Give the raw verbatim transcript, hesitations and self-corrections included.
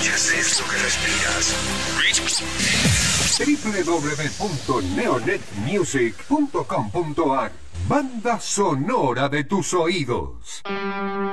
escuches eso que respiras. doble u doble u doble u punto neonet music punto com punto a r Banda sonora de tus oídos.